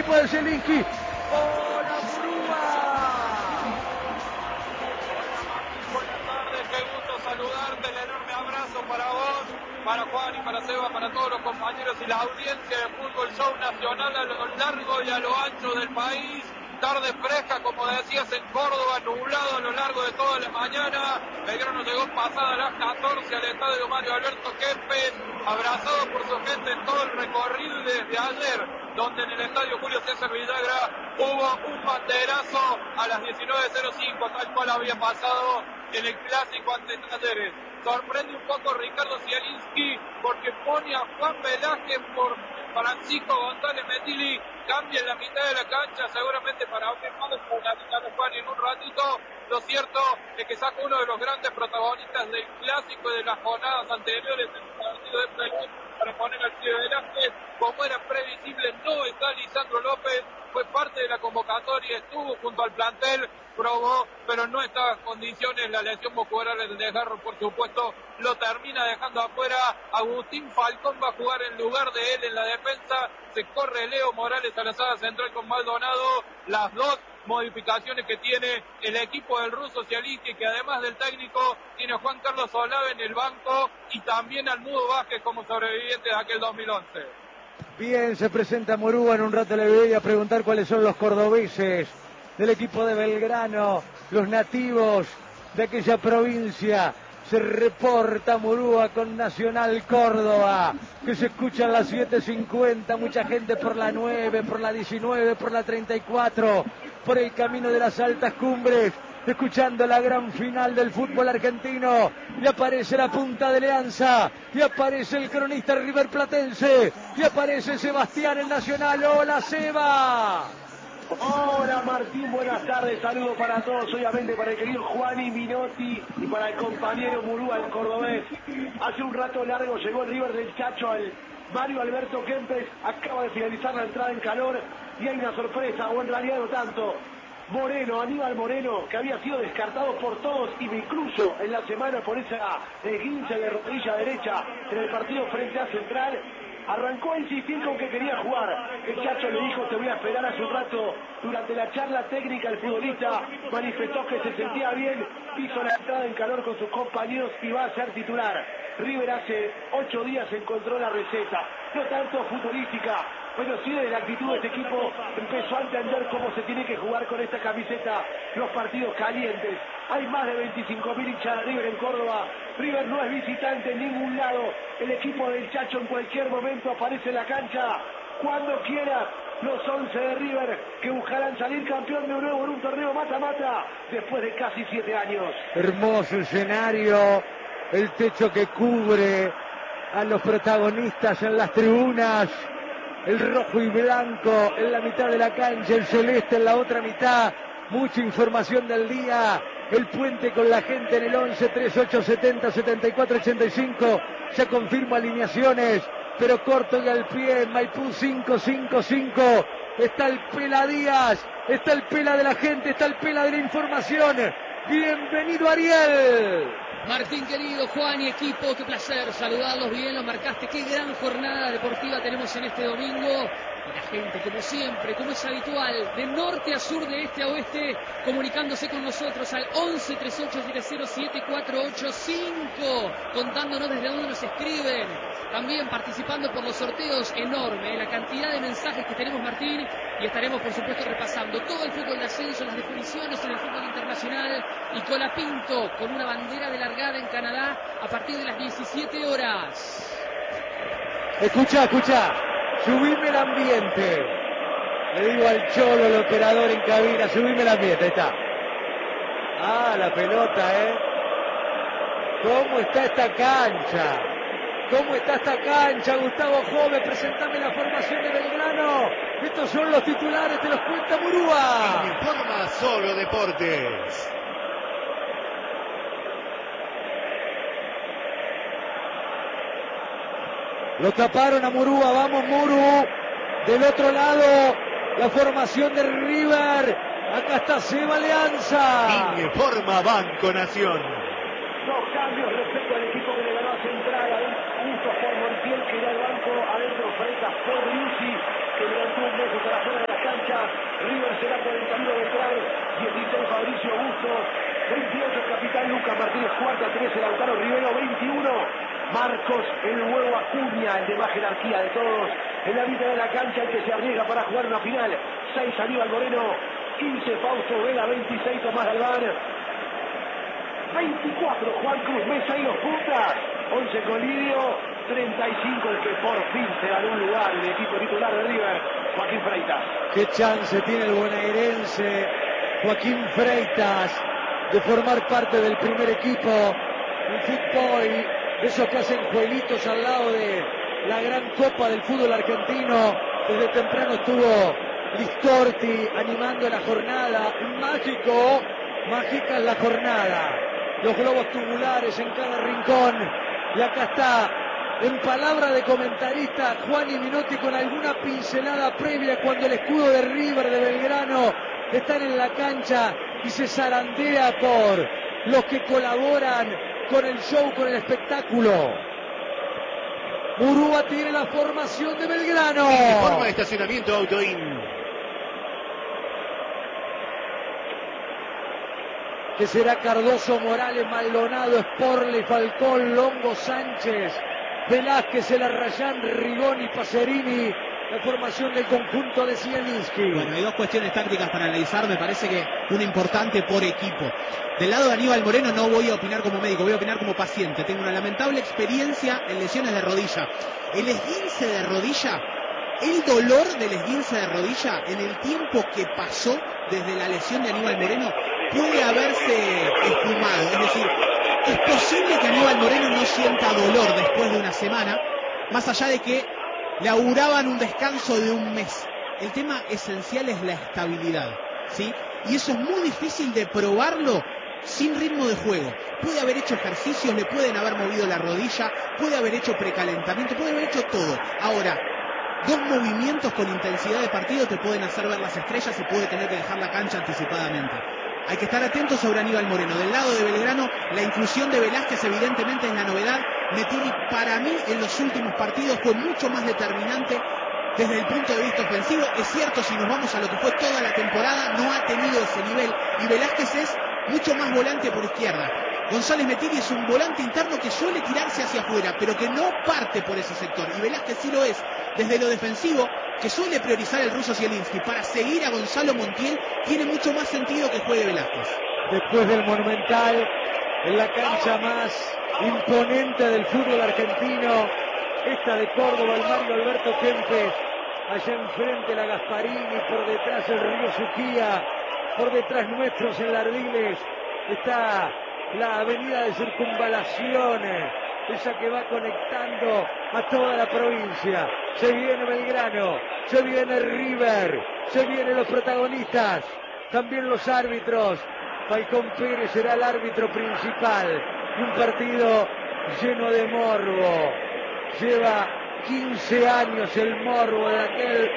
equipo de Zielinski. ¡Hola, Murúa! Buenas tardes, qué gusto saludarte, el enorme abrazo para vos, para Juan y para Seba, para todos los compañeros y la audiencia de Fútbol Show Nacional a lo largo y a lo ancho del país. Tarde fresca, como decías, en Córdoba, nublado a lo largo de toda la mañana. Belgrano llegó pasada las 14 al estadio Mario Alberto Kempes, abrazado por su gente en todo el recorrido y desde ayer, donde en el estadio Julio César Villagra hubo un banderazo a las 19:05, tal cual había pasado en el clásico ante Talleres. Sorprende un poco Ricardo Zielinski porque pone a Juan Velázquez por Francisco González Metilli, cambia en la mitad de la cancha, seguramente para abrir más con la mitad de Juan en un ratito. Lo cierto es que saca uno de los grandes protagonistas del clásico de las jornadas anteriores en el partido de Perú para poner al Tío Velázquez. Como era previsible, no está Lisandro López, fue parte de la convocatoria, estuvo junto al plantel, probó, pero no estaba en condiciones. La lesión muscular del desgarro, por supuesto, lo termina dejando afuera. Agustín Falcón va a jugar en lugar de él en la defensa. Se corre Leo Morales a la saga central con Maldonado. Las dos modificaciones que tiene el equipo del ruso Zielinski, que además del técnico tiene a Juan Carlos Olave en el banco y también al Mudo Vázquez como sobreviviente de aquel 2011. Bien, se presenta Murúa, en un rato le voy a preguntar cuáles son los cordobeses del equipo de Belgrano, los nativos de aquella provincia. Se reporta Murúa con Nacional Córdoba, que se escucha a las 7:50, mucha gente por la 9, por la 19, por la 34, por el camino de las altas cumbres, escuchando la gran final del fútbol argentino. Y aparece la punta de Leanza, y aparece el cronista riverplatense, y aparece Sebastián el Nacional. ¡Hola, Seba! Hola Martín, buenas tardes, saludos para todos, obviamente para el querido Juani Minotti y para el compañero Murúa, el cordobés. Hace un rato largo llegó el River del Chacho al Mario Alberto Kempes, acaba de finalizar la entrada en calor y hay una sorpresa, o en realidad no tanto. Moreno, Aníbal Moreno, que había sido descartado por todos y me incluyo en la semana por esa 15 de rodilla derecha en el partido frente a Central, arrancó a insistir con que quería jugar. El Chacho le dijo: te voy a esperar. Hace un rato, durante la charla técnica, el futbolista manifestó que se sentía bien, hizo la entrada en calor con sus compañeros y va a ser titular. River hace 8 días encontró la receta, no tanto futbolística, pero sí de la actitud de este equipo. Empezó a entender cómo se tiene que jugar con esta camiseta los partidos calientes. Hay más de 25.000 hinchas de River en Córdoba. River no es visitante en ningún lado. El equipo del Chacho en cualquier momento aparece en la cancha, cuando quiera. Los 11 de River que buscarán salir campeón de nuevo en un torneo mata-mata después de casi 7 años. Hermoso escenario, el techo que cubre a los protagonistas en las tribunas, el rojo y blanco en la mitad de la cancha, el celeste en la otra mitad. Mucha información del día, el puente con la gente en el 11 38 70 74 85. Ya confirmo alineaciones, pero corto y al pie. Maipú 555. Está el Pela Díaz, está el Pela de la gente, está el Pela de la información. Bienvenido, Ariel. Martín querido, Juan y equipo, qué placer saludarlos, bien lo marcaste, qué gran jornada deportiva tenemos en este domingo. Y la gente, como siempre, como es habitual, de norte a sur, de este a oeste, comunicándose con nosotros al 11 38 70 7485, contándonos desde dónde nos escriben, también participando por los sorteos. Enorme la cantidad de mensajes que tenemos, Martín, y estaremos por supuesto repasando todo el fútbol de ascenso, las definiciones en el fútbol internacional, y Colapinto con una bandera de largada en Canadá a partir de las 17 horas. Escucha, subime el ambiente. Le digo al Cholo, el operador en cabina, subime el ambiente, ahí está. Ah, la pelota, ¿Cómo está esta cancha? ¿Cómo está esta cancha, Gustavo Jove? Presentame la formación de Belgrano. Estos son los titulares, te los cuenta Murúa. Informa Solo Deportes. Lo taparon a Murúa, vamos Muru. Del otro lado, la formación de River. Acá está Seba Alianza. Informa Banco Nación. Dos cambios respecto al equipo que le ganó a Central. Justo por Montiel, que irá al banco. Adentro Freitas por Briucci, que durante un mes estará fuera de las será 41 Beltrán, 16 Fabricio Busto, 28 capitán Lucas Martínez Cuarta, 13 Lautaro Rivero, 21 Marcos el Huevo Acuña, el de más jerarquía de todos. En la mitad de la cancha el que se arriesga para jugar una final, 6 Aníbal Moreno, 15 Fausto Vega, 26 Tomás Galván, 24 Juan Cruz Mesa y los puntas, 11 Colidio, 35 el que por fin se ganó un lugar en el equipo titular de River, Joaquín Freitas. Qué chance tiene el bonaerense Joaquín Freitas de formar parte del primer equipo, un fútbol de esos que hacen jueguitos al lado de la gran copa del fútbol argentino. Desde temprano estuvo Listorti animando la jornada. Mágica es la jornada. Los globos tubulares en cada rincón. Y acá está, en palabra de comentarista, Juan y Minotti con alguna pincelada previa cuando el escudo de River de Belgrano están en la cancha y se zarandea por los que colaboran con el show, con el espectáculo. Murúa tiene la formación de Belgrano. Forma de estacionamiento Autoin. Que será Cardoso, Morales, Maldonado, Sporley, Falcón, Longo, Sánchez, Velázquez, El Arrayán, Rigoni, Pacerini. La formación del conjunto de Zielinski. Bueno, hay dos cuestiones tácticas para analizar, me parece que una importante por equipo. Del lado de Aníbal Moreno no voy a opinar como médico, voy a opinar como paciente. Tengo una lamentable experiencia en lesiones de rodilla. El esguince de rodilla, el dolor del esguince de rodilla en el tiempo que pasó desde la lesión de Aníbal Moreno puede haberse esfumado. Es decir, es posible que Aníbal Moreno no sienta dolor después de una semana, más allá de que le auguraban un descanso de un mes. El tema esencial es la estabilidad, ¿sí? Y eso es muy difícil de probarlo sin ritmo de juego. Puede haber hecho ejercicios, le pueden haber movido la rodilla, puede haber hecho precalentamiento, puede haber hecho todo. Ahora, dos movimientos con intensidad de partido te pueden hacer ver las estrellas y puede tener que dejar la cancha anticipadamente. Hay que estar atentos sobre Aníbal Moreno. Del lado de Belgrano, la inclusión de Velázquez evidentemente es la novedad. Mettini para mí en los últimos partidos fue mucho más determinante desde el punto de vista ofensivo. Es cierto, si nos vamos a lo que fue toda la temporada, no ha tenido ese nivel. Y Velázquez es mucho más volante por izquierda. González Mettini es un volante interno que suele tirarse hacia afuera, pero que no parte por ese sector. Y Velázquez sí lo es desde lo defensivo, que suele priorizar el ruso Zielinski. Para seguir a Gonzalo Montiel tiene mucho más sentido que juegue Velázquez. Después del Monumental, en la cancha más imponente del fútbol argentino, esta de Córdoba, el Mario Alberto Kempes, allá enfrente la Gasparini, por detrás el Río Suquía, por detrás nuestros en Lardiles, está la avenida de Circunvalación, esa que va conectando a toda la provincia. Se viene Belgrano, se viene River, se vienen los protagonistas, también los árbitros. Falcón Pérez será el árbitro principal. Un partido lleno de morbo. Lleva 15 años el morbo de aquel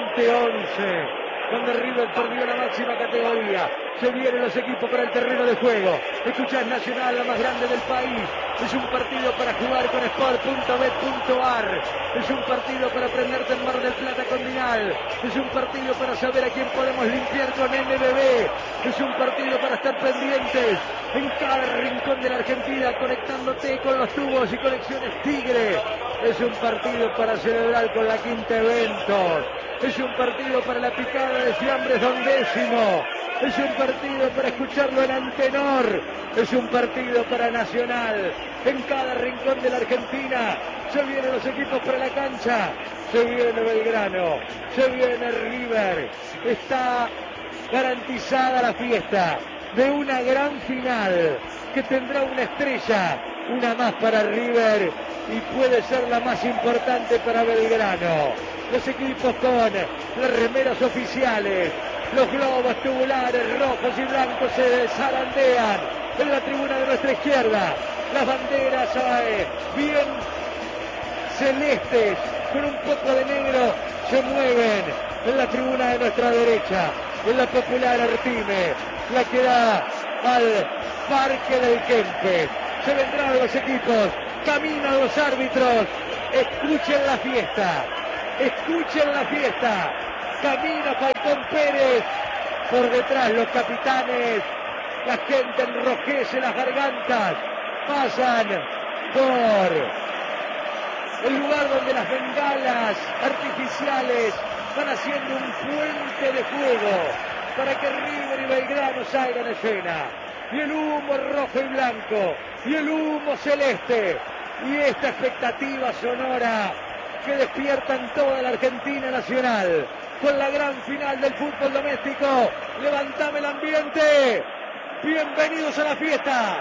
2011, cuando River perdió la máxima categoría. Se vienen los equipos para el terreno de juego. Escuchás Nacional, la más grande del país. Es un partido para jugar con sport.bet.ar. Es un partido para prenderte en Mar del Plata con Dinal. Es un partido para saber a quién podemos limpiar con NBB. Es un partido para estar pendientes en cada rincón de la Argentina, conectándote con los tubos y conexiones Tigre. Es un partido para celebrar con la Quinta Eventos. Es un partido para la picada de Fiambres Don Décimo. Es un partido para escucharlo en Antenor. Es un partido para Nacional. En cada rincón de la Argentina se vienen los equipos para la cancha. Se viene Belgrano, se viene River. Está garantizada la fiesta de una gran final que tendrá una estrella, una más para River y puede ser la más importante para Belgrano. Los equipos con las remeras oficiales, los globos tubulares rojos y blancos se zarandean en la tribuna de nuestra izquierda. Las banderas bien celestes con un poco de negro se mueven en la tribuna de nuestra derecha, en la popular Artime, la que da al Parque del Kempes. Se vendrán los equipos, caminan los árbitros, escuchen la fiesta, camina Falcón Pérez Por detrás los capitanes, la gente enrojece las gargantas, pasan por el lugar donde las bengalas artificiales van haciendo un puente de fuego para que River y Belgrano salgan a escena. Y el humo rojo y blanco, y el humo celeste, y esta expectativa sonora que despiertan toda la Argentina nacional con la gran final del fútbol doméstico. Levantame el ambiente. Bienvenidos a la fiesta.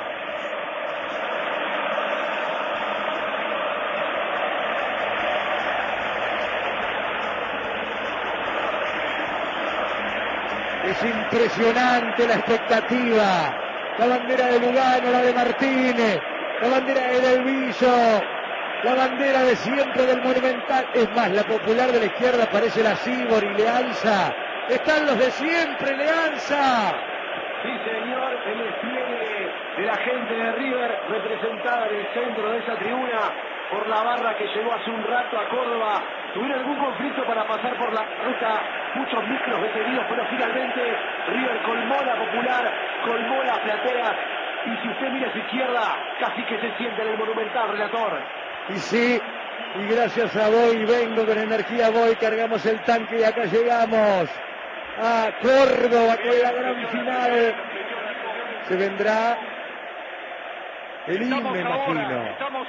Es impresionante la expectativa. La bandera de Lugano, la de Martínez, la bandera de Del Viso, la bandera de siempre del Monumental. Es más, la popular de la izquierda parece la Cibor y Leanza. Están los de siempre, Leanza. Sí, señor, el despliegue de la gente de River, representada en el centro de esa tribuna por la barra que llegó hace un rato a Córdoba. Tuvieron algún conflicto para pasar por la ruta, muchos micros detenidos, pero finalmente River colmó la popular, colmó las plateas. Y si usted mira a su izquierda, casi que se siente en el Monumental, relator. Y sí, y gracias a Boy, vengo con energía Boy, cargamos el tanque y acá llegamos a Córdoba con la gran final. Se vendrá el himno, me imagino.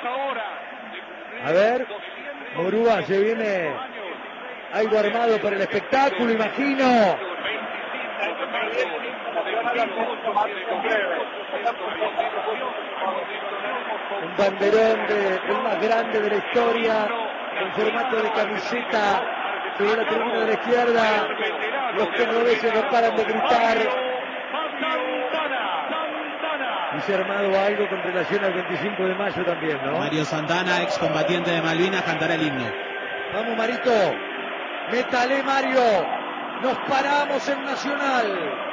A ver, Murúa, se viene algo armado para el espectáculo, imagino. Un banderón el más grande de la historia, en formato de camiseta, sobre la tribuna de la izquierda. Los cordobeses no paran de gritar. Y se ha armado algo con relación al 25 de mayo también, ¿no? Mario Santana, excombatiente de Malvinas, cantará el himno. Vamos, Marito. Métale, Mario. Nos paramos en Nacional.